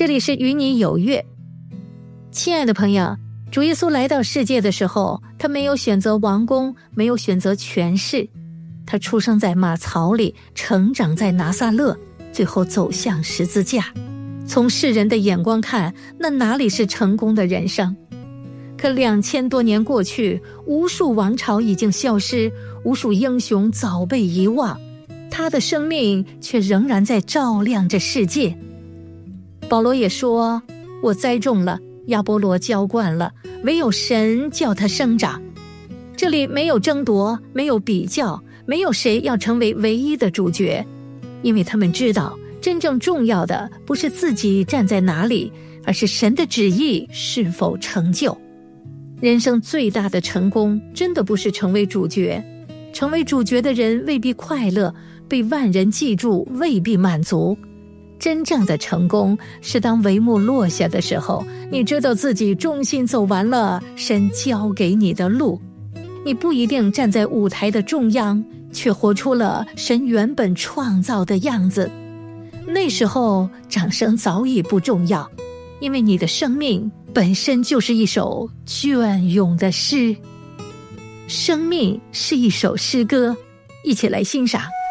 这里是与你有约。亲爱的朋友，主耶稣来到世界的时候，他没有选择王宫，没有选择权势，他出生在马槽里，成长在拿撒勒，最后走向十字架。从世人的眼光看，那哪里是成功的人生？可2000多年过去，无数王朝已经消失，无数英雄早被遗忘，他的生命却仍然在照亮着世界。保罗也说，我栽种了，亚波罗浇灌了，唯有神叫他生长。这里没有争夺，没有比较，没有谁要成为唯一的主角，因为他们知道，真正重要的不是自己站在哪里，而是神的旨意是否成就。人生最大的成功，真的不是成为主角。成为主角的人未必快乐，被万人记住未必满足。真正的成功是当帷幕落下的时候，你知道自己重心走完了神交给你的路。你不一定站在舞台的中央，却活出了神原本创造的样子。那时候掌声早已不重要，因为你的生命本身就是一首隽永的诗。生命是一首诗歌，一起来欣赏。